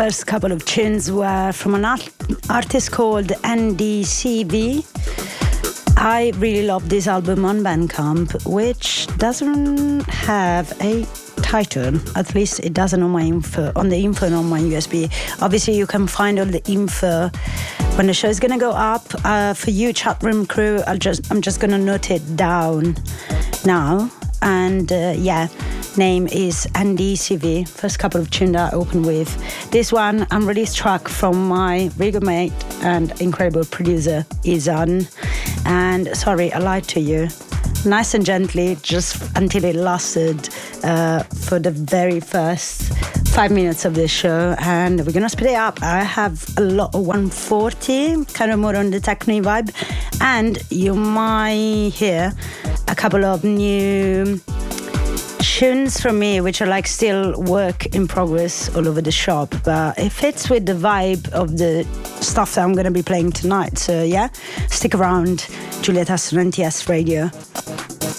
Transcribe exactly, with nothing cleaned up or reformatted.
first couple of tunes were from an art- artist called N D C V. I really love this album on Bandcamp, which doesn't have a title. At least it doesn't on my info, on the info on my U S B. Obviously, you can find all the info when the show is gonna go up. Uh, for you, chat room crew, I'll just I'm just gonna note it down now. And uh, yeah, name is N D C V. First couple of tunes that I opened with. This one, unreleased track from my very good mate and incredible producer, Izan. And sorry, I lied to you. Nice and gently, just until it lasted uh, for the very first five minutes of this show. And we're gonna split it up. I have a lot of one forty, kind of more on the techno vibe. And you might hear a couple of new tunes from me, which are like still work in progress all over the shop, but it fits with the vibe of the stuff that I'm going to be playing tonight. So yeah, stick around. Giulietta Studenti S Radio.